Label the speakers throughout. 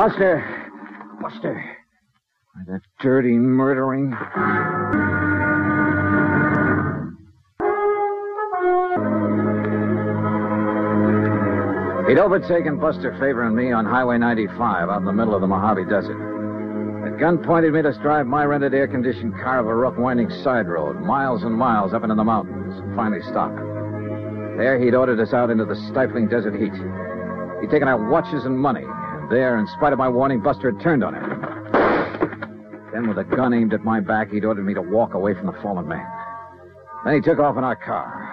Speaker 1: Buster! Buster! That dirty murdering... He'd overtaken Buster Favor and me on Highway 95 out in the middle of the Mojave Desert. At gunpoint, made us drive my rented air-conditioned car up a rough, winding side road, miles and miles up into the mountains, and finally stopped. There, he'd ordered us out into the stifling desert heat. He'd taken our watches and money, and there, in spite of my warning, Buster had turned on him. Then, with a gun aimed at my back, he'd ordered me to walk away from the fallen man. Then he took off in our car.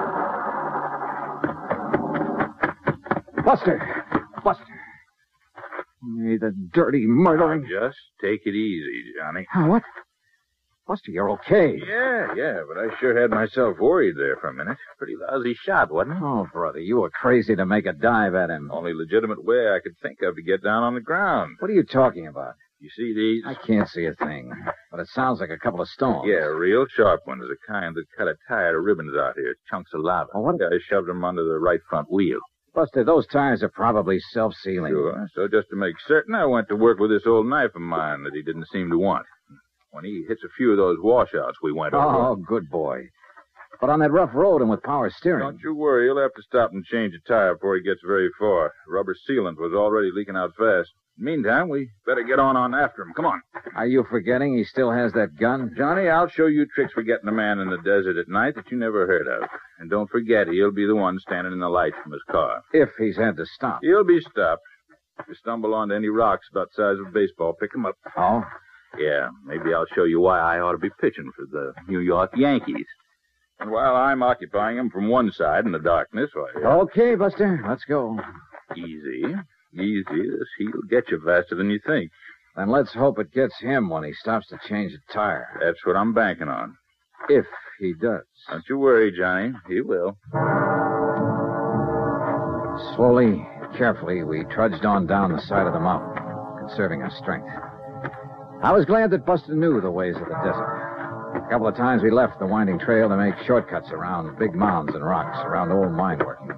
Speaker 1: Buster! Buster! Hey, the dirty murdering...
Speaker 2: Just take it easy, Johnny.
Speaker 1: Oh, what? Buster, you're okay.
Speaker 2: Yeah, but I sure had myself worried there for a minute. Pretty lousy shot, wasn't it?
Speaker 1: Oh, brother, you were crazy to make a dive at him.
Speaker 2: Only legitimate way I could think of to get down on the ground.
Speaker 1: What are you talking about?
Speaker 2: You see these?
Speaker 1: I can't see a thing, but it sounds like a couple of stones.
Speaker 2: Yeah, real sharp ones, the kind that cut a tire to ribbons out here, chunks of lava.
Speaker 1: Oh, what?
Speaker 2: I shoved them under the right front wheel.
Speaker 1: Buster, those tires are probably self-sealing.
Speaker 2: Sure, so just to make certain, I went to work with this old knife of mine that he didn't seem to want. When he hits a few of those washouts we went over...
Speaker 1: Oh, good boy. But on that rough road and with power steering...
Speaker 2: Don't you worry, he'll have to stop and change a tire before he gets very far. Rubber sealant was already leaking out fast. Meantime, we better get on after him. Come on.
Speaker 1: Are you forgetting he still has that gun?
Speaker 2: Johnny, I'll show you tricks for getting a man in the desert at night that you never heard of. And don't forget, he'll be the one standing in the lights from his car.
Speaker 1: If he's had to stop.
Speaker 2: He'll be stopped. If you stumble onto any rocks about the size of a baseball, pick them up.
Speaker 1: Oh?
Speaker 2: Yeah, maybe I'll show you why I ought to be pitching for the New York Yankees. And while I'm occupying him from one side in the darkness, why...
Speaker 1: Okay, Buster, let's go.
Speaker 2: Easy. This heat'll get you faster than you think.
Speaker 1: Then let's hope it gets him when he stops to change a tire.
Speaker 2: That's what I'm banking on.
Speaker 1: If he does.
Speaker 2: Don't you worry, Johnny. He will.
Speaker 1: Slowly, carefully, we trudged on down the side of the mountain, conserving our strength. I was glad that Buster knew the ways of the desert. A couple of times we left the winding trail to make shortcuts around big mounds and rocks, around old mine workings.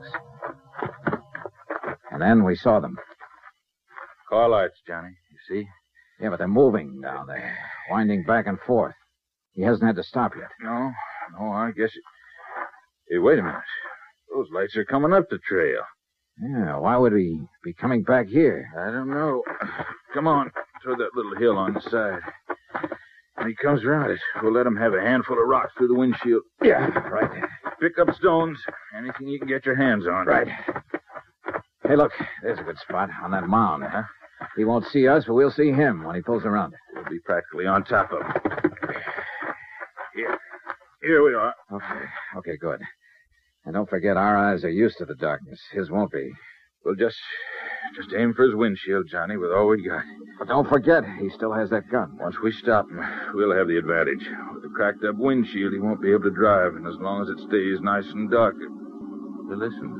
Speaker 1: And then we saw them.
Speaker 2: Car lights, Johnny. You see?
Speaker 1: Yeah, but they're moving down there, winding back and forth. He hasn't had to stop yet.
Speaker 2: No, I guess it... Hey, wait a minute. Those lights are coming up the trail.
Speaker 1: Yeah, why would he be coming back here?
Speaker 2: I don't know. Come on, toward that little hill on the side. When he comes around it, we'll let him have a handful of rocks through the windshield.
Speaker 1: Yeah, right.
Speaker 2: Pick up stones, anything you can get your hands on.
Speaker 1: Right. Hey, look, there's a good spot on that mound. Huh? He won't see us, but we'll see him when he pulls around it.
Speaker 2: We'll be practically on top of him. Here we are.
Speaker 1: Okay, good. And don't forget, our eyes are used to the darkness. His won't be.
Speaker 2: We'll just aim for his windshield, Johnny, with all we got.
Speaker 1: But don't forget, he still has that gun.
Speaker 2: Once we stop him, we'll have the advantage. With a cracked-up windshield, he won't be able to drive, and as long as it stays nice and dark... Listen.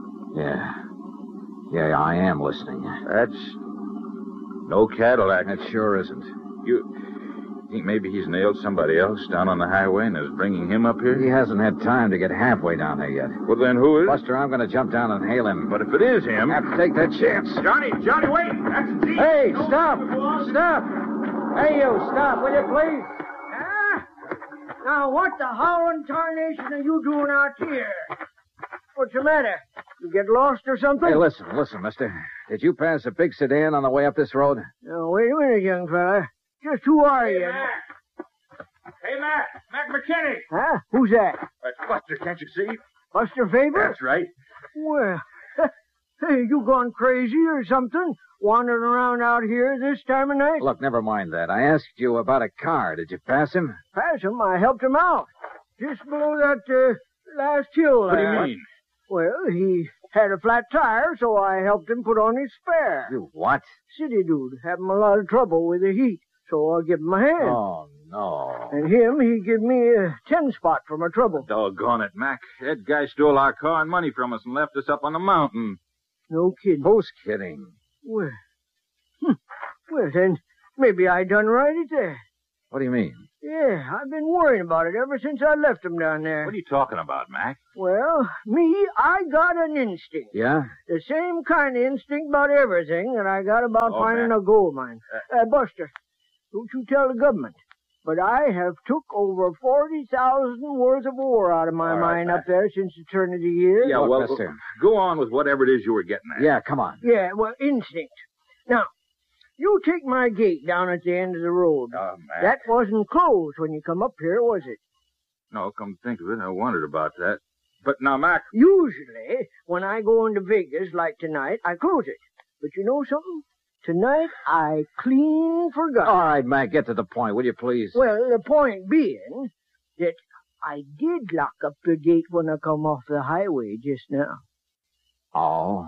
Speaker 1: Yeah, I am listening.
Speaker 2: That's no Cadillac.
Speaker 1: That sure isn't.
Speaker 2: You think maybe he's nailed somebody else down on the highway and is bringing him up here?
Speaker 1: He hasn't had time to get halfway down there yet.
Speaker 2: Well, then who is...
Speaker 1: Buster, I'm going to jump down and hail him.
Speaker 2: But if it is him...
Speaker 1: I have to take that chance.
Speaker 2: Johnny, wait! That's Steve!
Speaker 1: Hey, stop! Stop! Hey, you, stop, will you, please?
Speaker 3: Now, what the howling tarnation are you doing out here? What's the matter? You get lost or something?
Speaker 1: Hey, listen, mister. Did you pass a big sedan on the way up this road?
Speaker 3: Now, wait a minute, young fella. Just who are you?
Speaker 2: Hey, Mac McKinney!
Speaker 3: Huh? Who's that?
Speaker 2: That's Buster, can't you see?
Speaker 3: Buster Faber?
Speaker 2: That's right.
Speaker 3: Well, hey, you gone crazy or something? Wandering around out here this time of night?
Speaker 1: Look, never mind that. I asked you about a car. Did you pass him?
Speaker 3: Pass him? I helped him out. Just below that last hill.
Speaker 2: What do you mean?
Speaker 3: Well, he had a flat tire, so I helped him put on his spare.
Speaker 1: You what?
Speaker 3: City dude, having a lot of trouble with the heat, so I give him a hand.
Speaker 1: Oh, no.
Speaker 3: And he give me a 10-spot for my trouble.
Speaker 2: Doggone it, Mac. That guy stole our car and money from us and left us up on the mountain.
Speaker 3: No kidding.
Speaker 1: Who's kidding?
Speaker 3: Well, then maybe I done right at that.
Speaker 1: What do you mean?
Speaker 3: Yeah, I've been worrying about it ever since I left him down there.
Speaker 2: What are you talking about, Mac?
Speaker 3: Well, I got an instinct.
Speaker 1: Yeah?
Speaker 3: The same kind of instinct about everything that I got about finding
Speaker 2: Mac.
Speaker 3: a gold mine. Buster, don't you tell the government, but I have took over 40,000 worth of ore out of my mine up there since the turn of the year.
Speaker 2: Yeah,
Speaker 1: Look,
Speaker 2: well,
Speaker 1: mister.
Speaker 2: go on with whatever it is you were getting at.
Speaker 1: Yeah, come on.
Speaker 3: Yeah, well, instinct. Now, you take my gate down at the end of the road.
Speaker 2: Oh, Mac.
Speaker 3: That wasn't closed when you come up here, was it?
Speaker 2: No, come to think of it, I wondered about that. But now, Mac...
Speaker 3: Usually, when I go into Vegas like tonight, I close it. But you know something? Tonight, I clean forgot.
Speaker 1: All right, Mac, get to the point, will you please?
Speaker 3: Well, the point being that I did lock up the gate when I come off the highway just now.
Speaker 1: Oh.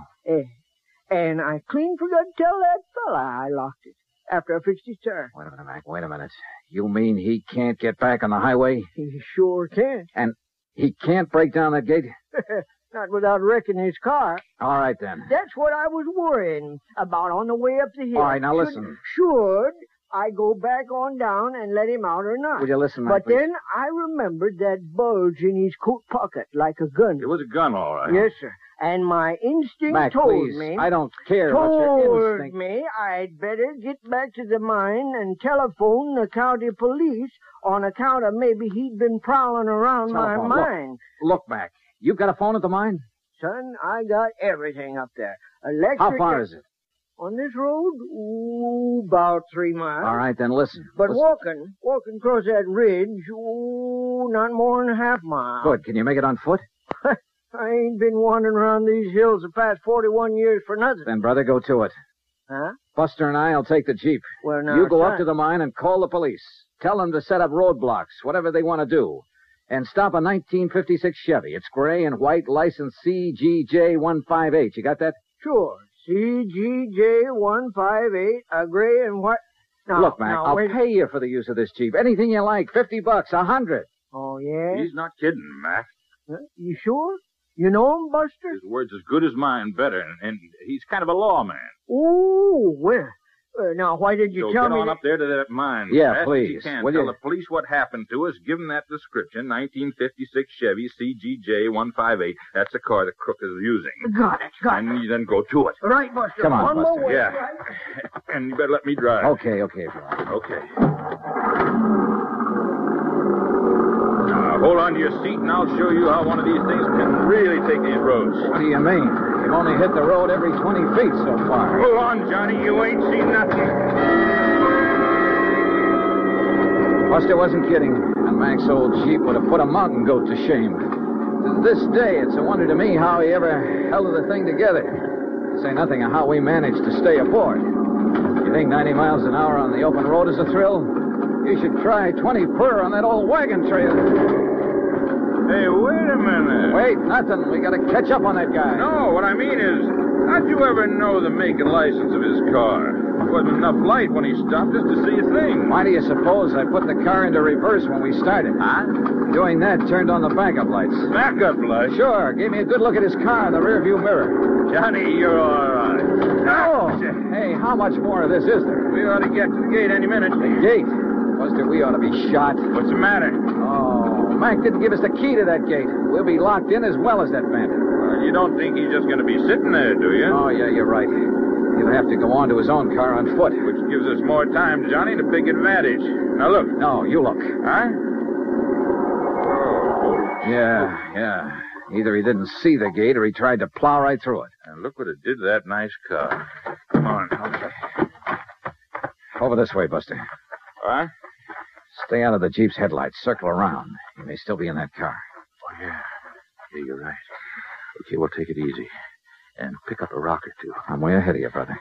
Speaker 3: And I clean forgot to tell that fella I locked it after I fixed his tire.
Speaker 1: Wait a minute, Mac, wait a minute. You mean he can't get back on the highway?
Speaker 3: He sure can't.
Speaker 1: And he can't break down that gate?
Speaker 3: Not without wrecking his car.
Speaker 1: All right, then.
Speaker 3: That's what I was worrying about on the way up the hill.
Speaker 1: All right, now listen.
Speaker 3: Should I go back on down and let him out or not?
Speaker 1: Will you listen, Mac,
Speaker 3: But
Speaker 1: please?
Speaker 3: then I remembered that bulge in his coat pocket like a gun.
Speaker 2: It was a gun, all right.
Speaker 3: Yes, sir. And my instinct
Speaker 1: Mac,
Speaker 3: told
Speaker 1: please.
Speaker 3: me...
Speaker 1: I don't care about your
Speaker 3: told
Speaker 1: instinct.
Speaker 3: me I'd better get back to the mine and telephone the county police on account of maybe he'd been prowling around
Speaker 1: Telephone.
Speaker 3: my mine.
Speaker 1: Look, Mac, you've got a phone at the mine?
Speaker 3: Son, I got everything up there. Electric...
Speaker 1: How far is it?
Speaker 3: On this road? Ooh, about 3 miles.
Speaker 1: All right, then listen.
Speaker 3: But
Speaker 1: Listen.
Speaker 3: walking across that ridge, ooh, not more than a half mile.
Speaker 1: Good. Can you make it on foot?
Speaker 3: I ain't been wandering around these hills the past 41 years for nothing.
Speaker 1: Then, brother, go to it.
Speaker 3: Huh?
Speaker 1: Buster and I'll take the Jeep.
Speaker 3: Well, now,
Speaker 1: You go
Speaker 3: son,
Speaker 1: up to the mine and call the police. Tell them to set up roadblocks, whatever they want to do. And stop a 1956 Chevy. It's gray and white, license CGJ158. You got that?
Speaker 3: Sure. CGJ158, a gray and white. Now,
Speaker 1: Look, Mac,
Speaker 3: now,
Speaker 1: I'll
Speaker 3: wait.
Speaker 1: pay you for the use of this Jeep. Anything you like. $50, $100.
Speaker 3: Oh, yeah?
Speaker 2: He's not kidding, Mac.
Speaker 3: Huh? You sure? You know him, Buster?
Speaker 2: His word's as good as mine, better, and he's kind of a lawman.
Speaker 3: Ooh, well. Now, why did you
Speaker 2: So
Speaker 3: tell
Speaker 2: get
Speaker 3: me
Speaker 2: on up there to that mine.
Speaker 1: Yeah,
Speaker 2: fast as
Speaker 1: please.
Speaker 2: You can.
Speaker 1: Will
Speaker 2: Tell
Speaker 1: you?
Speaker 2: the police what happened to us. Give them that description. 1956 Chevy CGJ158. That's the car the crook is using.
Speaker 3: Got it.
Speaker 2: And you then go to it.
Speaker 3: Right, Buster.
Speaker 1: Come on,
Speaker 3: One more
Speaker 1: Buster.
Speaker 3: way,
Speaker 2: Yeah.
Speaker 3: right?
Speaker 2: And you better let me drive.
Speaker 1: Okay, if you like.
Speaker 2: Okay. Now, hold on to your seat, and I'll show you how one of these things can really take these roads.
Speaker 1: What do you mean? You've only hit the road every 20 feet so far.
Speaker 2: Hold on, Johnny. You ain't seen nothing.
Speaker 1: Buster wasn't kidding, and Mac's old Jeep would have put a mountain goat to shame. To this day, it's a wonder to me how he ever held the thing together. To say nothing of how we managed to stay aboard. You think 90 miles an hour on the open road is a thrill? You should try 20 per on that old wagon trail.
Speaker 2: Hey, wait a minute.
Speaker 1: Wait, nothing. We gotta catch up on that guy.
Speaker 2: No, what I mean is, how'd you ever know the make and license of his car? There wasn't enough light when he stopped us to see a thing.
Speaker 1: Why do you suppose I put the car into reverse when we started?
Speaker 2: Huh?
Speaker 1: Doing that turned on the backup lights.
Speaker 2: Backup light?
Speaker 1: Sure, gave me a good look at his car in the rearview mirror.
Speaker 2: Johnny, you're all right.
Speaker 1: Oh, hey, how much more of this is there?
Speaker 2: We ought to get to the gate any minute.
Speaker 1: The gate. Buster, we ought to be shot.
Speaker 2: What's the matter?
Speaker 1: Oh, Mac didn't give us the key to that gate. We'll be locked in as well as that bandit.
Speaker 2: You don't think he's just going to be sitting there, do you?
Speaker 1: Oh, yeah, you're right. He'll have to go on to his own car on foot.
Speaker 2: Which gives us more time, Johnny, to take advantage. Now, look.
Speaker 1: No, you look.
Speaker 2: Huh? Oh.
Speaker 1: Yeah. Either he didn't see the gate or he tried to plow right through it.
Speaker 2: And look what it did to that nice car. Come on.
Speaker 1: Okay. Over this way, Buster.
Speaker 2: What?
Speaker 1: Stay out of the Jeep's headlights. Circle around. He may still be in that car.
Speaker 2: Oh, yeah. Yeah, you're right. Okay, we'll take it easy. And pick up a rock or two.
Speaker 1: I'm way ahead of you, brother.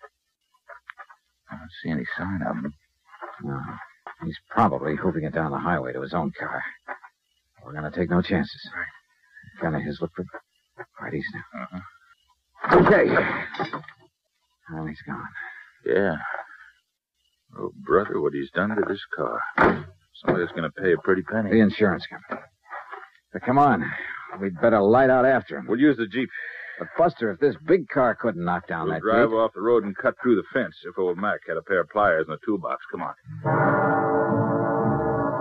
Speaker 2: I don't see any sign of him.
Speaker 1: No. He's probably hoofing it down the highway to his own car. We're going to take no chances.
Speaker 2: Right.
Speaker 1: Gun of his look pretty... Right, he's now.
Speaker 2: Uh-huh.
Speaker 1: Okay. Well, he's gone.
Speaker 2: Yeah. Oh, brother, what he's done to this car. Somebody's going to pay a pretty penny.
Speaker 1: The insurance company. But come on. We'd better light out after him.
Speaker 2: We'll use the Jeep.
Speaker 1: But, Buster, if this big car couldn't knock down
Speaker 2: We'll
Speaker 1: that
Speaker 2: drive
Speaker 1: gate...
Speaker 2: off the road and cut through the fence if old Mac had a pair of pliers in the toolbox. Come on.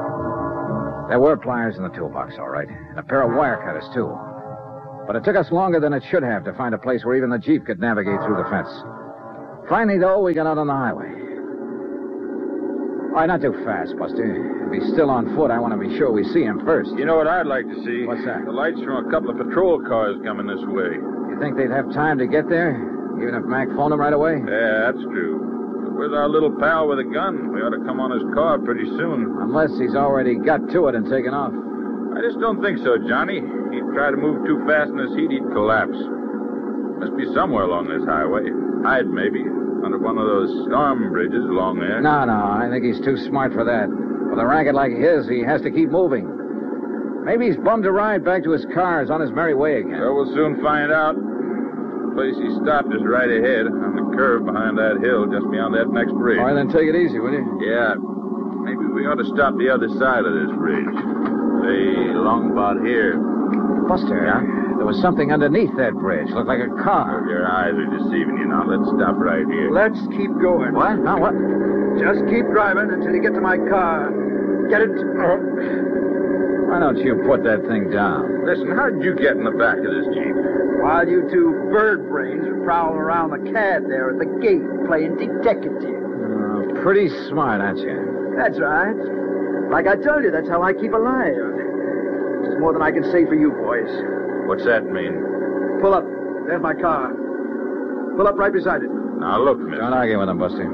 Speaker 1: There were pliers in the toolbox, all right, and a pair of wire cutters, too. But it took us longer than it should have to find a place where even the Jeep could navigate through the fence. Finally, though, we got out on the highway. All right, not too fast, Buster. If he's still on foot, I want to be sure we see him first.
Speaker 2: You know what I'd like to see?
Speaker 1: What's that?
Speaker 2: The lights from a couple of patrol cars coming this way.
Speaker 1: You think they'd have time to get there, even if Mac phoned him right away?
Speaker 2: Yeah, that's true. But with our little pal with a gun, we ought to come on his car pretty soon.
Speaker 1: Unless he's already got to it and taken off.
Speaker 2: I just don't think so, Johnny. He'd try to move too fast in this heat, he'd collapse. Must be somewhere along this highway. Hide, maybe, under one of those storm bridges along there.
Speaker 1: No, I think he's too smart for that. With a racket like his, he has to keep moving. Maybe he's bummed a ride back to his car. Is on his merry way again.
Speaker 2: So we'll soon find out. The place he stopped is right ahead, on the curve behind that hill, just beyond that next bridge.
Speaker 1: All right, then take it easy, will you?
Speaker 2: Yeah. Maybe we ought to stop the other side of this bridge. Say, along about here.
Speaker 1: Buster, there was something underneath that bridge. Looked like a car.
Speaker 2: Your eyes are deceiving you now. Let's stop right here.
Speaker 4: Let's keep going.
Speaker 1: What? No, what?
Speaker 4: Just keep driving until you get to my car. Get it?
Speaker 1: Why don't you put that thing down?
Speaker 2: Listen, how did you get in the back of this Jeep?
Speaker 4: While you two bird brains are prowling around the cab there at the gate playing detective.
Speaker 1: Pretty smart, aren't you?
Speaker 4: That's right. Like I told you, that's how I keep alive. There's more than I can say for you boys.
Speaker 2: What's that mean?
Speaker 4: Pull up. There's my car. Pull up right beside it.
Speaker 2: Now, look, mister.
Speaker 1: Don't argue with him, Buster.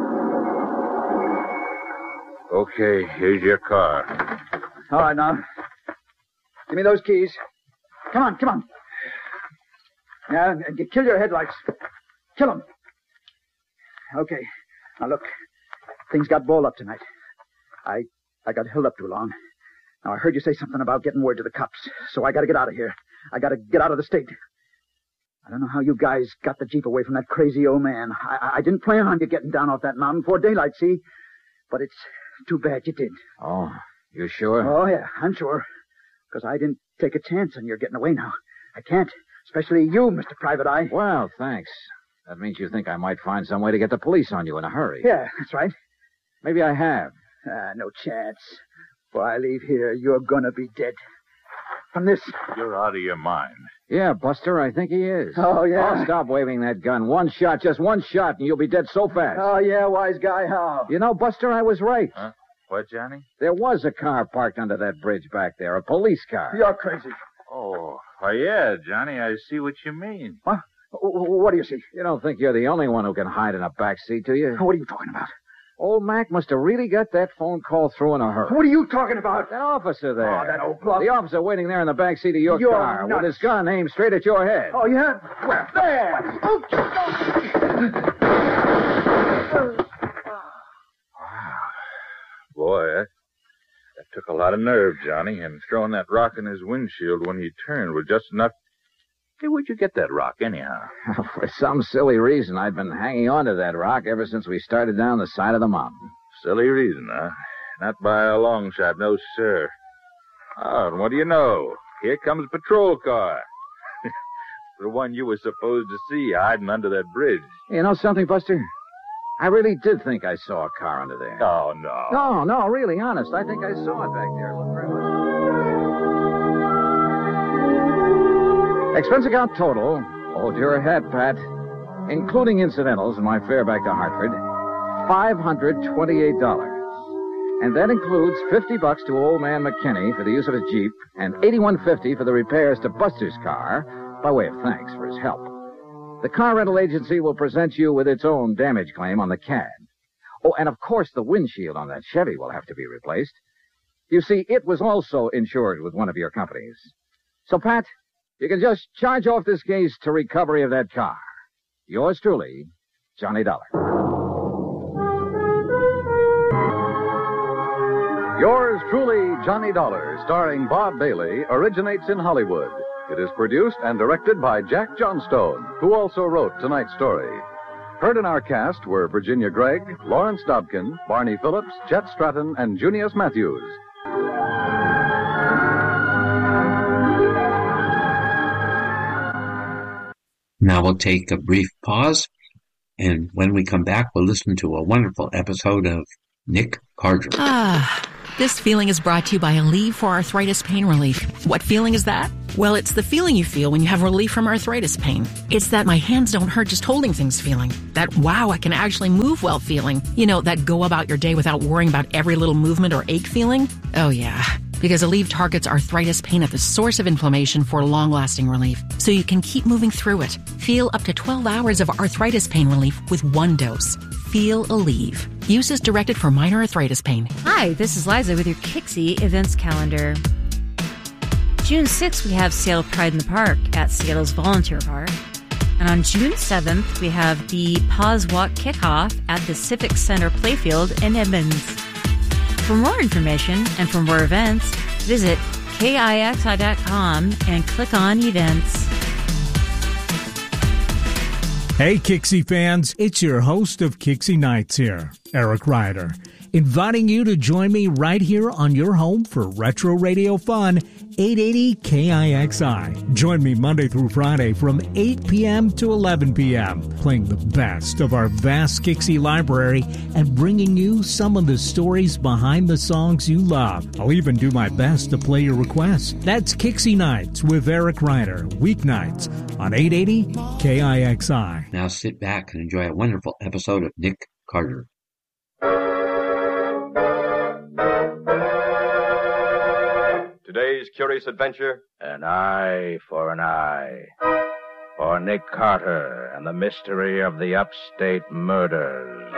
Speaker 2: Okay, here's your car.
Speaker 4: All right, now. Give me those keys. Come on. Now, kill your headlights. Kill them. Okay. Now, look. Things got balled up tonight. I got held up too long. Now, I heard you say something about getting word to the cops, so I got to get out of here. I got to get out of the state. I don't know how you guys got the Jeep away from that crazy old man. I didn't plan on you getting down off that mountain before daylight, see? But it's too bad you did.
Speaker 1: Oh, you sure?
Speaker 4: Oh, yeah, I'm sure. Because I didn't take a chance on your getting away now. I can't. Especially you, Mr. Private Eye.
Speaker 1: Well, thanks. That means you think I might find some way to get the police on you in a hurry.
Speaker 4: Yeah, that's right.
Speaker 1: Maybe I have.
Speaker 4: No chance. Before I leave here, you're gonna be dead. From this.
Speaker 2: You're out of your mind.
Speaker 1: Yeah, Buster, I think he is.
Speaker 4: Oh, yeah?
Speaker 1: Oh, stop waving that gun. One shot, just one shot, and you'll be dead so fast.
Speaker 4: Oh, yeah, wise guy, how?
Speaker 1: You know, Buster, I was right.
Speaker 2: Huh? What, Johnny?
Speaker 1: There was a car parked under that bridge back there, a police car.
Speaker 4: You're crazy.
Speaker 2: Oh, yeah, Johnny, I see what you mean.
Speaker 4: What? What do you see?
Speaker 1: You don't think you're the only one who can hide in a back seat, do you?
Speaker 4: What are you talking about?
Speaker 1: Old Mac must have really got that phone call through in a hurry.
Speaker 4: What are you talking about?
Speaker 1: That officer there.
Speaker 4: Oh, that old bluff.
Speaker 1: The officer waiting there in the back seat of your
Speaker 4: You're
Speaker 1: car
Speaker 4: nuts.
Speaker 1: with his gun aimed straight at your head.
Speaker 4: Oh, yeah? Where? There!
Speaker 2: Boy, that took a lot of nerve, Johnny, and throwing that rock in his windshield when he turned was just enough. Hey, where'd you get that rock, anyhow?
Speaker 1: For some silly reason, I've been hanging on to that rock ever since we started down the side of the mountain.
Speaker 2: Silly reason, huh? Not by a long shot, no, sir. Oh, and what do you know? Here comes a patrol car. The one you were supposed to see hiding under that bridge.
Speaker 1: You know something, Buster? I really did think I saw a car under there.
Speaker 2: Oh, no.
Speaker 1: No, really, honest. I think I saw it back there. Look very much. Expense account total, hold your hat, Pat, including incidentals and my fare back to Hartford, $528. And that includes $50 to old man McKinney for the use of his Jeep and $81.50 for the repairs to Buster's car by way of thanks for his help. The car rental agency will present you with its own damage claim on the CAD. Oh, and of course the windshield on that Chevy will have to be replaced. You see, it was also insured with one of your companies. So, Pat, you can just charge off this case to recovery of that car. Yours truly, Johnny Dollar.
Speaker 5: Yours truly, Johnny Dollar, starring Bob Bailey, originates in Hollywood. It is produced and directed by Jack Johnstone, who also wrote tonight's story. Heard in our cast were Virginia Gregg, Lawrence Dobkin, Barney Phillips, Chet Stratton, and Junius Matthews.
Speaker 6: Now we'll take a brief pause, and when we come back, we'll listen to a wonderful episode of Nick Carter.
Speaker 7: This feeling is brought to you by Aleve for Arthritis Pain Relief. What feeling is that? Well, it's the feeling you feel when you have relief from arthritis pain. It's that my hands don't hurt just holding things feeling. That wow, I can actually move well feeling. You know, that go about your day without worrying about every little movement or ache feeling. Oh yeah. Because Aleve targets arthritis pain at the source of inflammation for long-lasting relief, so you can keep moving through it. Feel up to 12 hours of arthritis pain relief with one dose. Feel Aleve. Use is directed for minor arthritis pain.
Speaker 8: Hi, this is Liza with your Kixie events calendar. June 6th, we have Seattle Pride in the Park at Seattle's Volunteer Park. And on June 7th, we have the Paws Walk Kickoff at the Civic Center Playfield in Edmonds. For more information and for more events, visit KIXI.com and click on Events.
Speaker 9: Hey, Kixie fans, it's your host of Kixie Nights here, Eric Ryder, inviting you to join me right here on your home for Retro Radio Fun, 880 KIXI. Join me Monday through Friday from 8 p.m. to 11 p.m., playing the best of our vast Kixie library and bringing you some of the stories behind the songs you love. I'll even do my best to play your requests. That's Kixie Nights with Eric Ryder, weeknights on 880 KIXI.
Speaker 6: Now sit back and enjoy a wonderful episode of Nick Carter.
Speaker 10: Today's curious adventure,
Speaker 2: An eye for an eye. For Nick Carter and the mystery of the upstate murders.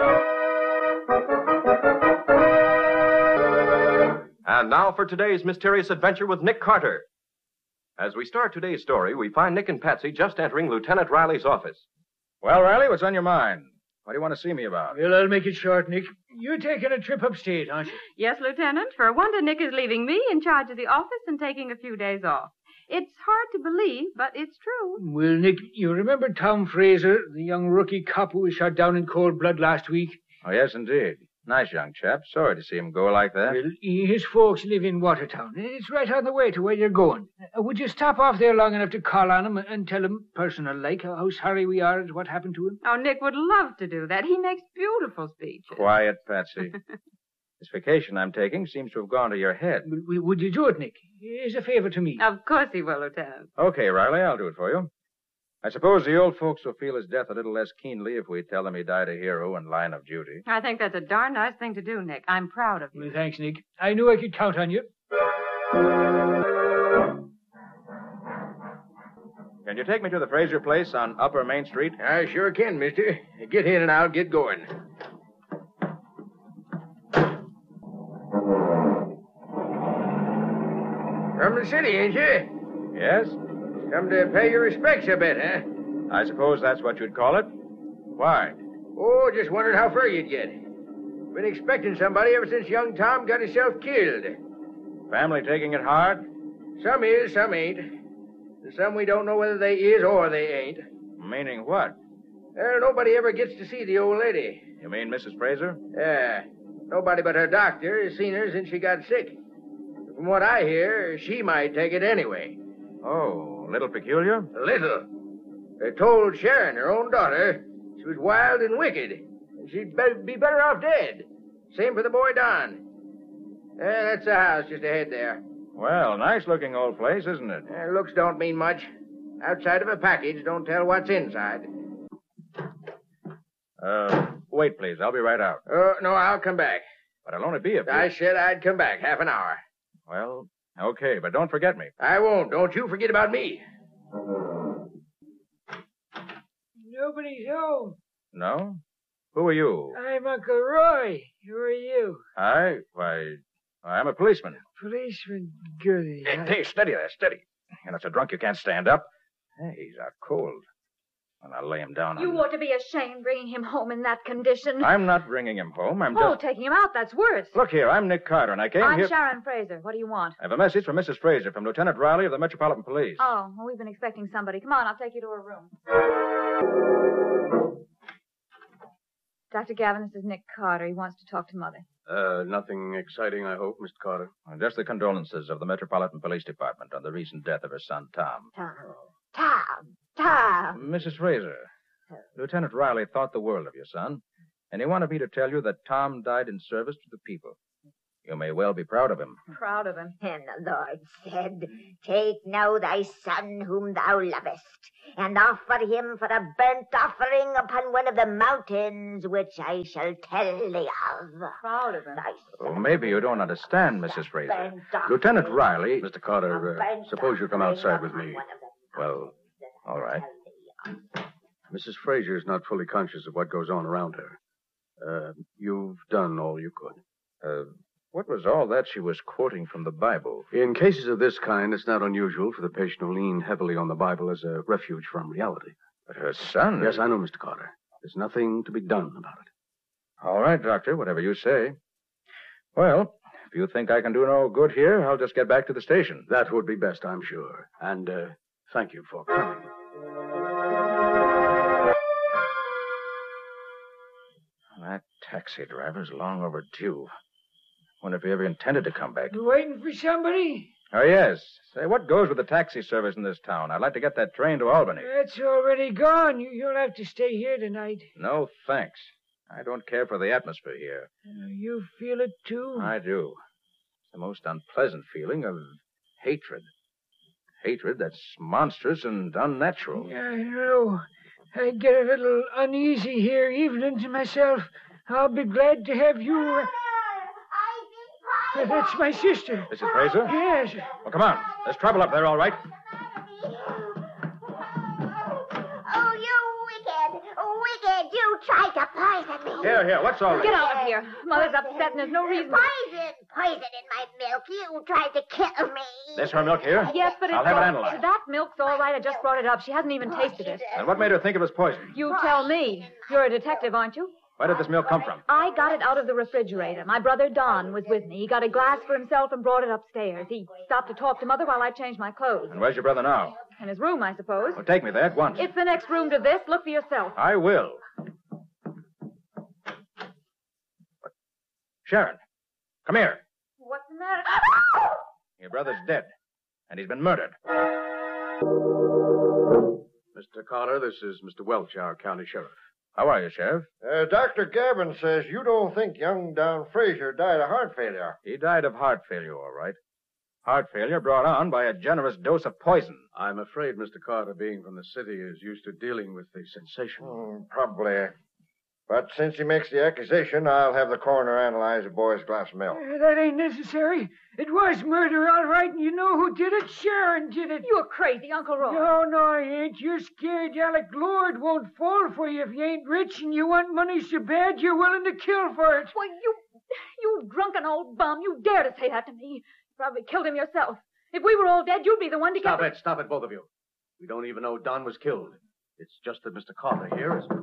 Speaker 10: And now for today's mysterious adventure with Nick Carter. As we start today's story, we find Nick and Patsy just entering Lieutenant Riley's office.
Speaker 2: Well, Riley, what's on your mind? What do you want to see me about?
Speaker 3: Well, I'll make it short, Nick. You're taking a trip upstate, aren't you?
Speaker 11: Yes, Lieutenant. For a wonder, Nick is leaving me in charge of the office and taking a few days off. It's hard to believe, but it's true.
Speaker 3: Well, Nick, you remember Tom Fraser, the young rookie cop who was shot down in cold blood last week?
Speaker 2: Oh, yes, indeed. Nice young chap. Sorry to see him go like that.
Speaker 3: Well, his folks live in Watertown. It's right on the way to where you're going. Would you stop off there long enough to call on him and tell him, personal-like, how sorry we are at what happened to him?
Speaker 11: Oh, Nick would love to do that. He makes beautiful speeches.
Speaker 2: Quiet, Patsy. This vacation I'm taking seems to have gone to your head.
Speaker 3: Would you do it, Nick? It's a favor to me.
Speaker 11: Of course he will, Lieutenant.
Speaker 2: Okay, Riley, I'll do it for you. I suppose the old folks will feel his death a little less keenly if we tell them he died a hero in line of duty.
Speaker 11: I think that's a darn nice thing to do, Nick. I'm proud of you.
Speaker 3: Well, thanks, Nick. I knew I could count on you.
Speaker 2: Can you take me to the Fraser place on Upper Main Street?
Speaker 12: I sure can, mister. Get in and I'll get going. From the city, ain't you?
Speaker 2: Yes?
Speaker 12: Come to pay your respects, I bet, huh?
Speaker 2: I suppose that's what you'd call it. Why?
Speaker 12: Oh, just wondered how far you'd get. Been expecting somebody ever since young Tom got himself killed.
Speaker 2: Family taking it hard?
Speaker 12: Some is, some ain't. And some we don't know whether they is or they ain't.
Speaker 2: Meaning what?
Speaker 12: Well, nobody ever gets to see the old lady.
Speaker 2: You mean Mrs. Fraser?
Speaker 12: Yeah. Nobody but her doctor has seen her since she got sick. From what I hear, she might take it anyway.
Speaker 2: Oh, a little peculiar?
Speaker 12: A little. They told Sharon, her own daughter, she was wild and wicked, and she'd be better off dead. Same for the boy Don. That's the house just ahead there.
Speaker 2: Well, nice-looking old place, isn't it?
Speaker 12: Looks don't mean much. Outside of a package don't tell what's inside.
Speaker 2: Wait, please. I'll be right out.
Speaker 12: No, I'll come back.
Speaker 2: But I'll only be a few...
Speaker 12: I said I'd come back. Half an hour.
Speaker 2: Well, okay, but don't forget me.
Speaker 12: I won't. Don't you forget about me.
Speaker 3: Nobody's home.
Speaker 2: No? Who are you?
Speaker 3: I'm Uncle Roy. Who are you?
Speaker 2: I'm a policeman.
Speaker 3: Policeman, goody.
Speaker 2: Hey, steady there, steady. You're not so drunk you can't stand up. Hey, he's out cold. And I'll lay him down
Speaker 13: You ought to be ashamed bringing him home in that condition.
Speaker 2: I'm not bringing him home. I'm just...
Speaker 13: taking him out, that's worse.
Speaker 2: Look here, I'm Nick Carter, and I came here...
Speaker 13: I'm Sharon Fraser. What do you want?
Speaker 2: I have a message from Mrs. Fraser from Lieutenant Riley of the Metropolitan Police.
Speaker 13: Oh, well, we've been expecting somebody. Come on, I'll take you to her room. Dr. Gavin, this is Nick Carter. He wants to talk to Mother.
Speaker 12: Nothing exciting, I hope, Mr. Carter.
Speaker 2: Just the condolences of the Metropolitan Police Department on the recent death of her son, Tom.
Speaker 13: Tom.
Speaker 2: Mrs. Fraser, Lieutenant Riley thought the world of your son, and he wanted me to tell you that Tom died in service to the people. You may well be proud of him.
Speaker 13: Proud of him.
Speaker 14: And the Lord said, Take now thy son whom thou lovest, and offer him for a burnt offering upon one of the mountains which I shall tell thee of.
Speaker 13: Proud of him.
Speaker 2: Oh, maybe you don't understand, Mrs. Fraser. Lieutenant Riley...
Speaker 15: Mr. Carter, suppose you come outside with me.
Speaker 2: Well, all right.
Speaker 15: Mrs. Fraser is not fully conscious of what goes on around her. You've done all you could.
Speaker 2: What was all that she was quoting from the Bible?
Speaker 15: In cases of this kind, it's not unusual for the patient to lean heavily on the Bible as a refuge from reality.
Speaker 2: But her son...
Speaker 15: Yes, I know, Mr. Carter. There's nothing to be done about it.
Speaker 2: All right, Doctor, whatever you say. Well, if you think I can do no good here, I'll just get back to the station.
Speaker 15: That would be best, I'm sure. And thank you for coming.
Speaker 2: That taxi driver's long overdue. Wonder if he ever intended to come back.
Speaker 16: You waiting for somebody?
Speaker 2: Oh, yes. Say, what goes with the taxi service in this town? I'd like to get that train to Albany.
Speaker 16: It's already gone. You'll have to stay here tonight.
Speaker 2: No, thanks. I don't care for the atmosphere here.
Speaker 16: You feel it, too?
Speaker 2: I do. It's the most unpleasant feeling of hatred. Hatred that's monstrous and unnatural.
Speaker 16: Yeah, I know. I get a little uneasy here evenings myself. I'll be glad to have you... That's my sister.
Speaker 2: Mrs. Fraser?
Speaker 16: Yes.
Speaker 2: Well, come on. There's trouble up there, all right.
Speaker 14: Oh, you wicked. You tried to poison me.
Speaker 2: Here, what's all this?
Speaker 13: Get out of here. Mother's upset and there's no reason.
Speaker 14: Poison in my milk. You tried to kill me.
Speaker 2: This her milk here?
Speaker 13: Yes, but
Speaker 2: I'll have it analyzed.
Speaker 13: That milk's all right. I just brought it up. She hasn't even tasted it.
Speaker 2: And what made her think it was poison?
Speaker 13: You tell me. You're a detective, aren't you?
Speaker 2: Where did this milk come from?
Speaker 13: I got it out of the refrigerator. My brother Don was with me. He got a glass for himself and brought it upstairs. He stopped to talk to Mother while I changed my clothes.
Speaker 2: And where's your brother now?
Speaker 13: In his room, I suppose.
Speaker 2: Well, take me there at once.
Speaker 13: It's the next room to this. Look for yourself.
Speaker 2: I will. Sharon, come here.
Speaker 13: What's the matter?
Speaker 2: Your brother's dead, and he's been murdered.
Speaker 15: Mr. Carter, this is Mr. Welch, our county sheriff.
Speaker 2: How are you, Sheriff?
Speaker 17: Dr. Gavin says you don't think young Don Fraser died of heart failure.
Speaker 2: He died of heart failure, all right. Heart failure brought on by a generous dose of poison.
Speaker 15: I'm afraid Mr. Carter, being from the city, is used to dealing with the sensation.
Speaker 17: Probably. But since he makes the accusation, I'll have the coroner analyze the boy's glass of milk.
Speaker 16: That ain't necessary. It was murder, all right, and you know who did it? Sharon did it.
Speaker 13: You're crazy, Uncle Roy.
Speaker 16: No, I ain't. You're scared Alec Lord won't fall for you if you ain't rich and you want money so bad you're willing to kill for it.
Speaker 13: Why, you drunken old bum. You dare to say that to me. You probably killed him yourself. If we were all dead, you'd be the one to
Speaker 15: Stop it, both of you. We don't even know Don was killed. It's just that Mr. Carter here is...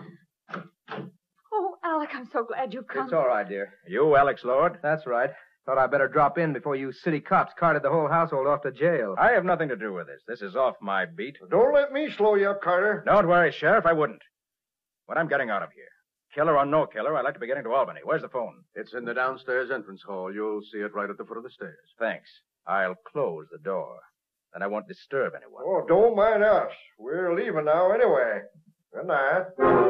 Speaker 13: Oh, Alec, I'm so glad you've come.
Speaker 18: It's all right, dear.
Speaker 2: You, Alex Lord?
Speaker 18: That's right. Thought I'd better drop in before you city cops carted the whole household off to jail.
Speaker 2: I have nothing to do with this. This is off my beat.
Speaker 17: Don't let me slow you up, Carter.
Speaker 2: Don't worry, Sheriff, I wouldn't. But I'm getting out of here. Killer or no killer, I'd like to be getting to Albany. Where's the phone?
Speaker 15: It's in the downstairs entrance hall. You'll see it right at the foot of the stairs.
Speaker 2: Thanks. I'll close the door. Then I won't disturb anyone.
Speaker 17: Oh, don't mind us. We're leaving now anyway. Good night.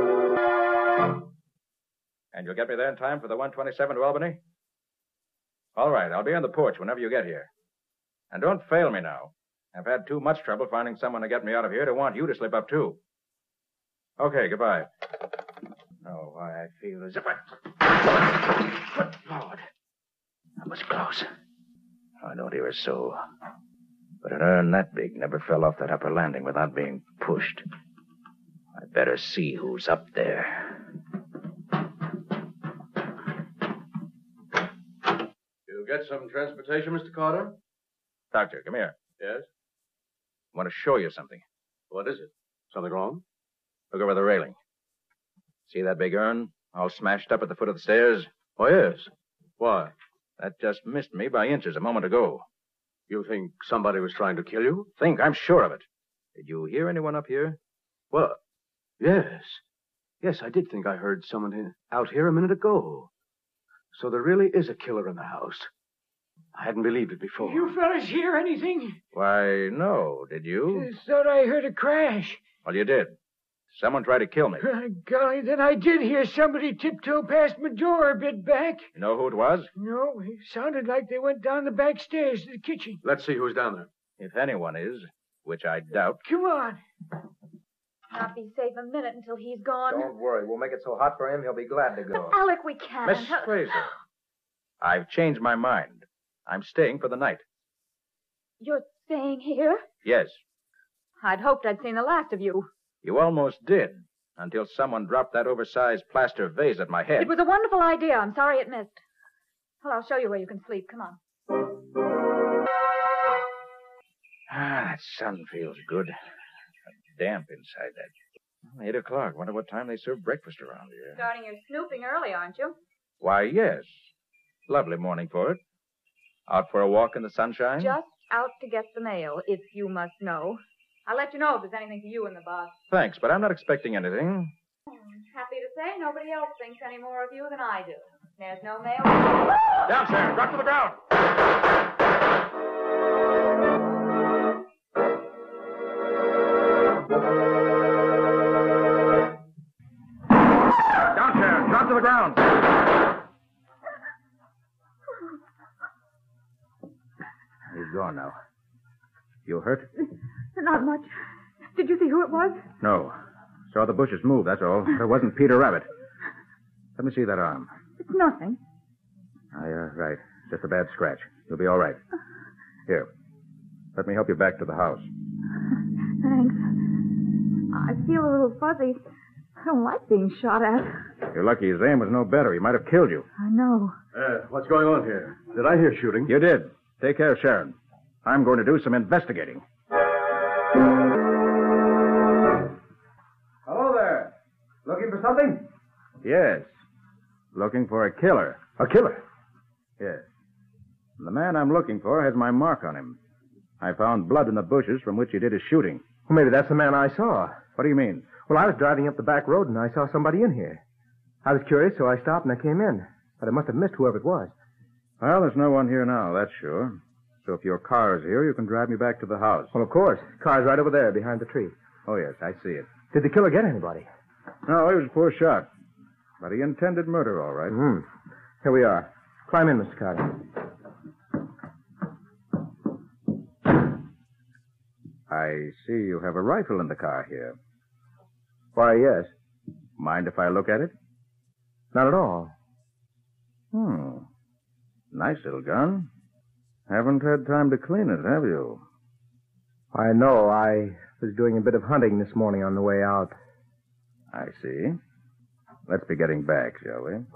Speaker 2: And you'll get me there in time for the 127 to Albany? All right, I'll be on the porch whenever you get here. And don't fail me now. I've had too much trouble finding someone to get me out of here to want you to slip up, too. Okay, goodbye. Oh, why I feel as if I... Good Lord. That was close. I don't hear a soul. But an urn that big never fell off that upper landing without being pushed. I'd better see who's up there.
Speaker 15: You get some transportation, Mr. Carter?
Speaker 2: Doctor, come here.
Speaker 15: Yes?
Speaker 2: I want to show you something.
Speaker 15: What is it? Something wrong?
Speaker 2: Look over the railing. See that big urn? All smashed up at the foot of the stairs?
Speaker 15: Oh, yes. Why?
Speaker 2: That just missed me by inches a moment ago.
Speaker 15: You think somebody was trying to kill you?
Speaker 2: Think? I'm sure of it. Did you hear anyone up here?
Speaker 15: Well, yes. Yes, I did think I heard someone out here a minute ago. So there really is a killer in the house. I hadn't believed it before.
Speaker 16: You fellas hear anything?
Speaker 2: Why, no. Did you?
Speaker 16: I thought I heard a crash.
Speaker 2: Well, you did.
Speaker 18: Someone tried to kill me.
Speaker 16: Golly, then I did hear somebody tiptoe past my door a bit back.
Speaker 18: You know who it was?
Speaker 16: No, it sounded like they went down the back stairs to the kitchen.
Speaker 15: Let's see who's down there.
Speaker 18: If anyone is, which I doubt.
Speaker 16: Come on.
Speaker 13: Not be safe a minute until he's gone.
Speaker 18: Don't worry. We'll make it so hot for him, he'll be glad to go.
Speaker 13: But, Alec, we can't.
Speaker 18: Miss Fraser, I've changed my mind. I'm staying for the night.
Speaker 13: You're staying here?
Speaker 18: Yes,
Speaker 13: I'd hoped I'd seen the last of you.
Speaker 18: you almost did, until someone dropped that oversized plaster vase at my head.
Speaker 13: It was a wonderful idea. I'm sorry it missed. Well, I'll show you where you can sleep. Come on.
Speaker 18: That sun feels good. Damp inside that. 8 o'clock. Wonder what time they serve breakfast around here.
Speaker 13: Starting your snooping early, aren't you?
Speaker 18: Why, yes. Lovely morning for it. Out for a walk in the sunshine?
Speaker 13: Just out to get the mail, if you must know. I'll let you know if there's anything for you and the boss.
Speaker 18: Thanks, but I'm not expecting anything.
Speaker 13: Happy to say nobody else thinks any more of you than I do. There's no mail.
Speaker 18: Down, Sharon. Drop to the ground. Down, Sharon. Drop to the ground. He's gone now. You hurt?
Speaker 11: Not much. Did you see who it was?
Speaker 2: No. Saw the bushes move, that's all. But it wasn't Peter Rabbit. Let me see that arm.
Speaker 11: It's nothing.
Speaker 2: Oh, yeah, right. Just a bad scratch. You'll be all right. Here. Let me help you back to the house.
Speaker 11: Thanks. I feel a little fuzzy. I don't like being shot at.
Speaker 2: You're lucky his aim was no better. He might have killed you.
Speaker 11: I know.
Speaker 15: What's going on here? Did I hear shooting?
Speaker 2: You did. Take care, Sharon. I'm going to do some investigating.
Speaker 15: Hello there. Looking for something?
Speaker 2: Yes. Looking for a killer.
Speaker 15: A killer?
Speaker 2: Yes. The man I'm looking for has my mark on him. I found blood in the bushes from which he did his shooting.
Speaker 15: Well, maybe that's the man I saw.
Speaker 2: What do you mean?
Speaker 15: Well, I was driving up the back road and I saw somebody in here. I was curious, so I stopped and I came in. But I must have missed whoever it was.
Speaker 2: Well, there's no one here now, that's sure. So if your car is here, you can drive me back to the house.
Speaker 15: Well, of course. Car's right over there behind the tree.
Speaker 2: Oh, yes, I see it.
Speaker 15: Did the killer get anybody?
Speaker 2: No, he was a poor shot. But he intended murder, all right.
Speaker 15: Mm-hmm. Here we are. Climb in, Mr. Carter.
Speaker 2: I see you have a rifle in the car here.
Speaker 15: Why, yes.
Speaker 2: Mind if I look at it?
Speaker 15: Not at all.
Speaker 2: Nice little gun. Haven't had time to clean it, have you?
Speaker 15: I know. I was doing a bit of hunting this morning on the way out.
Speaker 2: I see. Let's be getting back, shall we?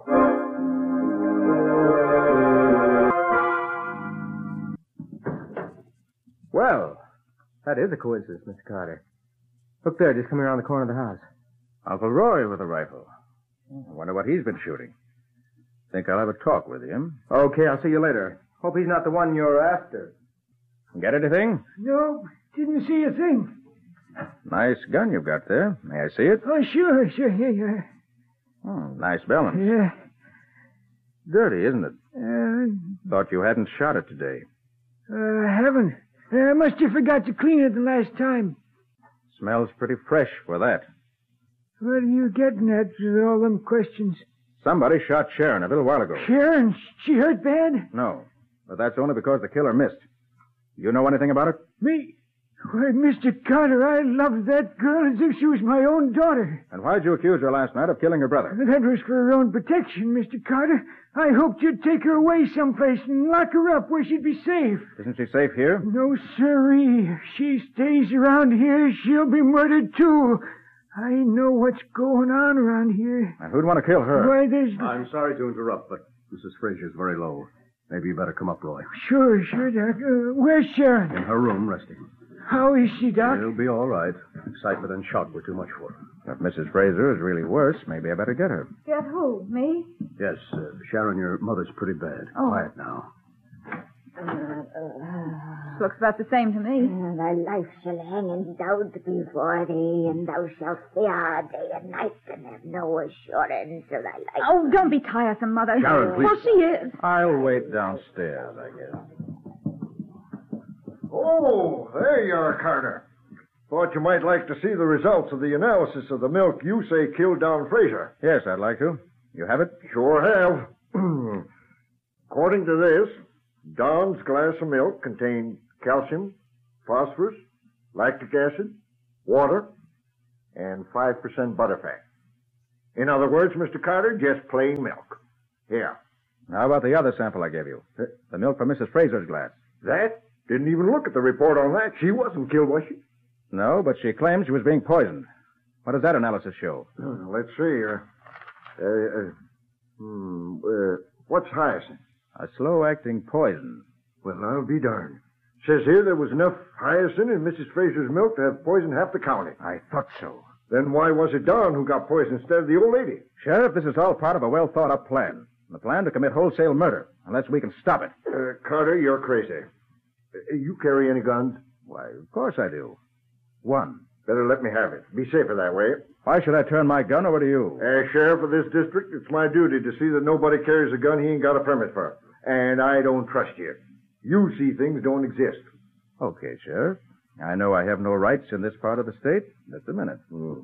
Speaker 15: Well, that is a coincidence, Mr. Carter. Look there, just coming around the corner of the house.
Speaker 2: Uncle Roy with a rifle. I wonder what he's been shooting. Think I'll have a talk with him.
Speaker 15: Okay, I'll see you later. Hope he's not the one you're after.
Speaker 2: Get anything?
Speaker 16: No, didn't see a thing.
Speaker 2: Nice gun you've got there. May I see it?
Speaker 16: Oh, sure. Here you are.
Speaker 2: Nice balance.
Speaker 16: Yeah.
Speaker 2: Dirty, isn't it? Thought you hadn't shot it today.
Speaker 16: I haven't. I must have forgot to clean it the last time.
Speaker 2: Smells pretty fresh for that.
Speaker 16: What are you getting at with all them questions?
Speaker 2: Somebody shot Sharon a little while ago.
Speaker 16: Sharon? She hurt bad?
Speaker 2: No, but that's only because the killer missed. You know anything about it?
Speaker 16: Me? Why, Mr. Carter, I loved that girl as if she was my own daughter.
Speaker 2: And why'd you accuse her last night of killing her brother?
Speaker 16: That was for her own protection, Mr. Carter. I hoped you'd take her away someplace and lock her up where she'd be safe.
Speaker 2: Isn't she safe here?
Speaker 16: No, sirree. If she stays around here, she'll be murdered, too. I know what's going on around here.
Speaker 2: And who'd want to kill her?
Speaker 16: Why, there's...
Speaker 15: I'm sorry to interrupt, but Mrs. Frazier's very low. Maybe you better come up, Roy.
Speaker 16: Sure, Doc. Where's Sharon?
Speaker 15: In her room, resting.
Speaker 16: How is she, Doc?
Speaker 15: She'll be all right. Excitement and shock were too much for her.
Speaker 2: If Mrs. Fraser is really worse, maybe I better get her.
Speaker 11: Get who? Me?
Speaker 15: Yes, Sharon, your mother's pretty bad.
Speaker 11: Oh.
Speaker 15: Quiet now.
Speaker 11: Looks about the same to me.
Speaker 14: Thy life shall hang in doubt before thee, and thou shalt fear day and night, and have no assurance of thy life.
Speaker 11: Oh, don't be tiresome, Mother.
Speaker 2: Sharon, please.
Speaker 11: Well, she is.
Speaker 2: I'll wait downstairs, I guess.
Speaker 17: Oh, there you are, Carter. Thought you might like to see the results of the analysis of the milk you say killed Don Fraser.
Speaker 19: Yes, I'd like to. You have it?
Speaker 17: Sure have. According to this, Don's glass of milk contained calcium, phosphorus, lactic acid, water, and 5% butterfat. In other words, Mr. Carter, just plain milk. Here.
Speaker 19: How about the other sample I gave you? The milk from Mrs. Fraser's glass.
Speaker 17: That? Didn't even look at the report on that. She wasn't killed, was she?
Speaker 19: No, but she claims she was being poisoned. What does that analysis show?
Speaker 17: Let's see. What's hyacinth?
Speaker 19: A slow-acting poison.
Speaker 17: Well, I'll be darned. Says here there was enough hyacinth in Mrs. Fraser's milk to have poisoned half the county.
Speaker 19: I thought so.
Speaker 17: Then why was it Don who got poisoned instead of the old lady?
Speaker 19: Sheriff, this is all part of a well-thought-out plan. The plan to commit wholesale murder, unless we can stop it.
Speaker 17: Carter, you're crazy. You carry any guns?
Speaker 19: Why, of course I do. One.
Speaker 17: Better let me have it. Be safer that way.
Speaker 19: Why should I turn my gun over to you?
Speaker 17: As sheriff of this district, it's my duty to see that nobody carries a gun he ain't got a permit for. And I don't trust you. You see things don't exist.
Speaker 19: Okay, Sheriff. I know I have no rights in this part of the state. Just a minute.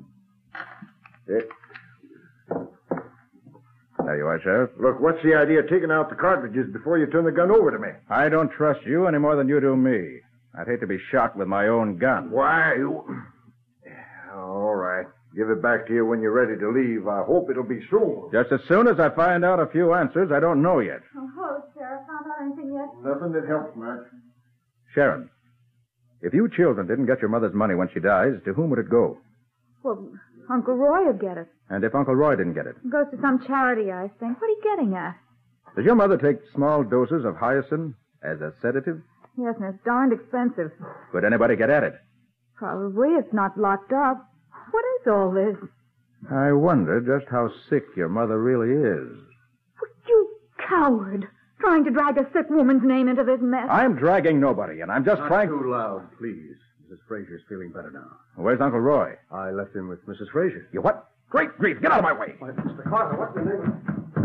Speaker 19: There you are, Sheriff.
Speaker 17: Look, what's the idea of taking out the cartridges before you turn the gun over to me?
Speaker 19: I don't trust you any more than you do me. I'd hate to be shot with my own gun.
Speaker 17: Why? All right. Give it back to you when you're ready to leave. I hope it'll be soon.
Speaker 19: Just as soon as I find out a few answers I don't know yet.
Speaker 13: Oh, hello, Sheriff. Found out anything yet?
Speaker 17: Nothing that helps much.
Speaker 19: Sharon, if you children didn't get your mother's money when she dies, to whom would it go?
Speaker 13: Well, Uncle Roy would get it.
Speaker 19: And if Uncle Roy didn't get it?
Speaker 13: It goes to some charity, I think. What are you getting at?
Speaker 19: Does your mother take small doses of hyacinth as a sedative?
Speaker 13: Yes, and it's darned expensive.
Speaker 19: Could anybody get at it?
Speaker 13: Probably. It's not locked up. What is all this?
Speaker 19: I wonder just how sick your mother really is.
Speaker 13: You coward. Trying to drag a sick woman's name into this mess.
Speaker 19: I'm dragging nobody, and I'm just trying...
Speaker 15: Not too loud, please. Mrs. Fraser's feeling better now.
Speaker 19: Where's Uncle Roy?
Speaker 15: I left him with Mrs. Fraser.
Speaker 19: You what? Great grief! Get out of my way!
Speaker 15: Why, Mr. Carter, what's the name?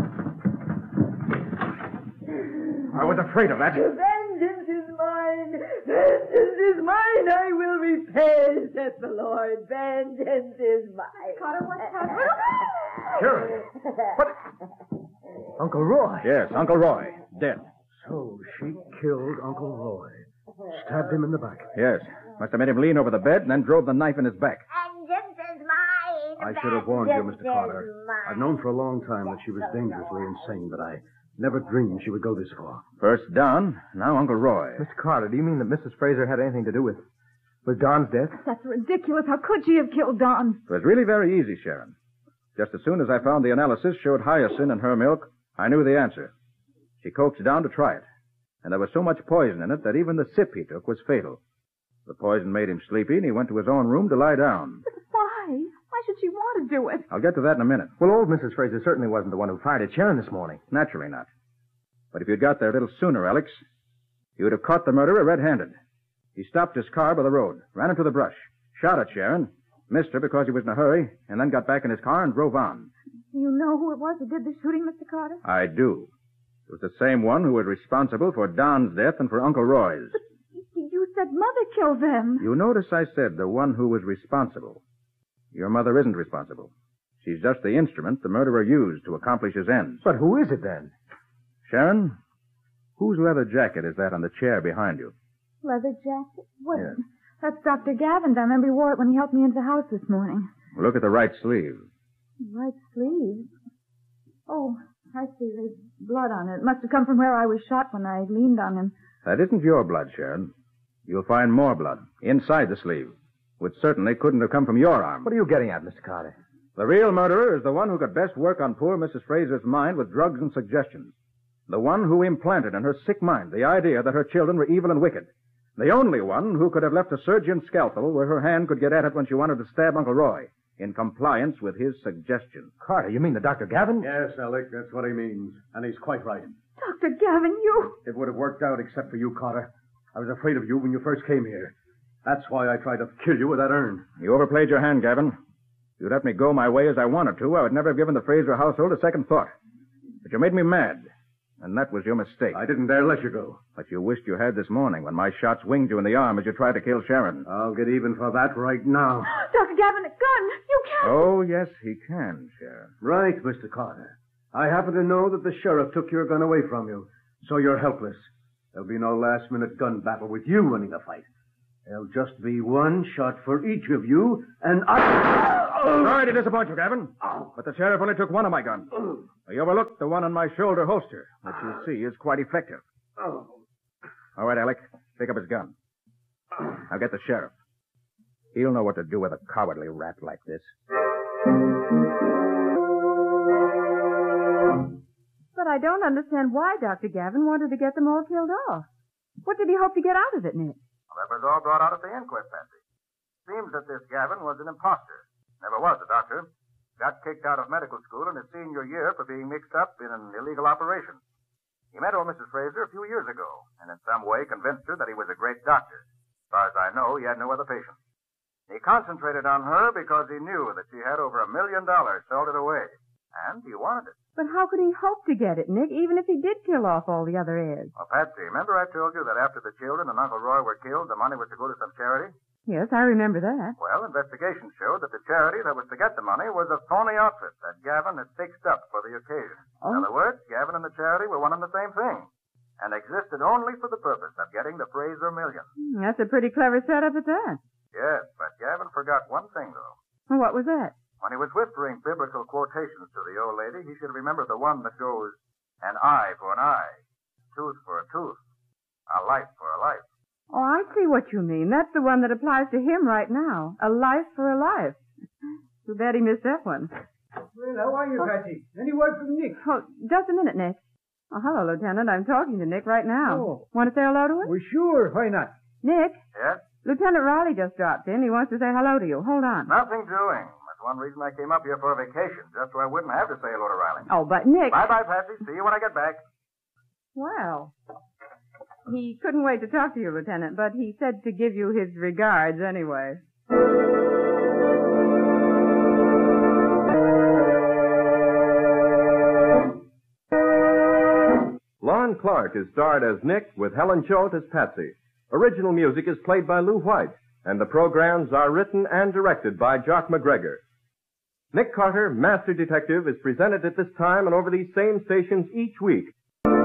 Speaker 19: I was afraid of that.
Speaker 20: Vengeance is mine. Vengeance is mine. I will repay, saith the Lord. Vengeance is mine.
Speaker 13: Carter, what's happening?
Speaker 19: Sheriff. What?
Speaker 15: Uncle Roy.
Speaker 19: Yes, Uncle Roy. Dead.
Speaker 15: So she killed Uncle Roy. Stabbed him in the back.
Speaker 19: Yes. Must have made him lean over the bed and then drove the knife in his back.
Speaker 14: Vengeance is mine.
Speaker 15: I should have warned you, Mr. Carter. I've known for a long time that she was dangerously insane, but I never dreamed she would go this far.
Speaker 19: First Don, now Uncle Roy.
Speaker 21: Mr. Carter, do you mean that Mrs. Fraser had anything to do with Don's death?
Speaker 13: That's ridiculous. How could she have killed Don?
Speaker 19: It was really very easy, Sharon. Just as soon as I found the analysis showed hyacinth in her milk, I knew the answer. She coaxed Don to try it, and there was so much poison in it that even the sip he took was fatal. The poison made him sleepy, and he went to his own room to lie down.
Speaker 13: But why? Why should she want to do it?
Speaker 19: I'll get to that in a minute.
Speaker 21: Well, old Mrs. Fraser certainly wasn't the one who fired at Sharon this morning.
Speaker 19: Naturally not. But if you'd got there a little sooner, Alex, you would have caught the murderer red-handed. He stopped his car by the road, ran into the brush, shot at Sharon, missed her because he was in a hurry, and then got back in his car and drove on.
Speaker 13: Do you know who it was who did the shooting, Mr. Carter?
Speaker 19: I do. It was the same one who was responsible for Don's death and for Uncle Roy's.
Speaker 13: But you said Mother killed them.
Speaker 19: You notice I said the one who was responsible. Your mother isn't responsible. She's just the instrument the murderer used to accomplish his ends.
Speaker 21: But who is it then?
Speaker 19: Sharon, whose leather jacket is that on the chair behind you?
Speaker 13: Leather jacket? What?
Speaker 19: Yes.
Speaker 13: That's Dr. Gavin's. I remember he wore it when he helped me into the house this morning.
Speaker 19: Look at the right sleeve.
Speaker 13: Right sleeve? Oh, I see. There's blood on it. It must have come from where I was shot when I leaned on him.
Speaker 19: That isn't your blood, Sharon. You'll find more blood inside the sleeve, which certainly couldn't have come from your arm.
Speaker 21: What are you getting at, Mr. Carter?
Speaker 19: The real murderer is the one who could best work on poor Mrs. Fraser's mind with drugs and suggestions. The one who implanted in her sick mind the idea that her children were evil and wicked. The only one who could have left a surgeon's scalpel where her hand could get at it when she wanted to stab Uncle Roy, in compliance with his suggestion.
Speaker 21: Carter, you mean the Dr. Gavin?
Speaker 15: Yes, Alec, that's what he means. And he's quite right.
Speaker 13: Dr. Gavin, you...
Speaker 15: It would have worked out except for you, Carter. I was afraid of you when you first came here. That's why I tried to kill you with that urn.
Speaker 19: You overplayed your hand, Gavin. If you'd let me go my way as I wanted to, I would never have given the Fraser household a second thought. But you made me mad. And that was your mistake.
Speaker 15: I didn't dare let you go.
Speaker 19: But you wished you had this morning when my shots winged you in the arm as you tried to kill Sharon.
Speaker 15: I'll get even for that right now.
Speaker 13: Dr. Gavin, a gun! You can't!
Speaker 19: Oh, yes, he can, Sharon.
Speaker 15: Right, Mr. Carter. I happen to know that the sheriff took your gun away from you, so you're helpless. There'll be no last-minute gun battle with you winning the fight. There'll just be one shot for each of you, and
Speaker 19: Sorry to disappoint you, Gavin, but the sheriff only took one of my guns. He overlooked the one on my shoulder holster, which you see is quite effective. All right, Alec, pick up his gun. I'll get the sheriff. He'll know what to do with a cowardly rat like this.
Speaker 11: But I don't understand why Dr. Gavin wanted to get them all killed off. What did he hope to get out of it, Nick?
Speaker 4: Well, that was all brought out at the inquest, Patsy. Seems that this Gavin was an imposter. Never was a doctor. Got kicked out of medical school in his senior year for being mixed up in an illegal operation. He met old Mrs. Fraser a few years ago, and in some way convinced her that he was a great doctor. As far as I know, he had no other patients. He concentrated on her because he knew that she had over $1 million salted away. And he wanted it.
Speaker 11: But how could he hope to get it, Nick, even if he did kill off all the other heirs?
Speaker 4: Well, Patsy, remember I told you that after the children and Uncle Roy were killed, the money was to go to some charity?
Speaker 11: Yes, I remember that.
Speaker 4: Well, investigation showed that the charity that was to get the money was a phony outfit that Gavin had fixed up for the occasion.
Speaker 11: Oh.
Speaker 4: In other words, Gavin and the charity were one and the same thing, and existed only for the purpose of getting the Fraser million.
Speaker 11: That's a pretty clever setup at that.
Speaker 4: Yes, but Gavin forgot one thing, though.
Speaker 11: Well, what was that?
Speaker 4: When he was whispering biblical quotations to the old lady, he should remember the one that goes, an eye for an eye, tooth for a tooth, a life for a life.
Speaker 11: Oh, I see what you mean. That's the one that applies to him right now. A life for a life. Too bad he missed that one.
Speaker 16: Well, how are you, Patsy? Any word from Nick?
Speaker 11: Oh, just a minute, Nick. Oh, hello, Lieutenant. I'm talking to Nick right now.
Speaker 16: Oh.
Speaker 11: Want to say hello to him?
Speaker 16: Well, sure. Why not?
Speaker 11: Nick?
Speaker 4: Yes?
Speaker 11: Lieutenant Riley just dropped in. He wants to say hello to you. Hold on.
Speaker 4: Nothing doing. That's one reason I came up here for a vacation, just so I wouldn't have to say hello to Riley.
Speaker 11: Oh, but Nick...
Speaker 4: Bye-bye, Patsy. See you when I get back.
Speaker 11: Well, he couldn't wait to talk to you, Lieutenant, but he said to give you his regards anyway.
Speaker 10: Lon Clark is starred as Nick with Helen Choate as Patsy. Original music is played by Lou White, and the programs are written and directed by Jock McGregor. Nick Carter, Master Detective, is presented at this time and over these same stations each week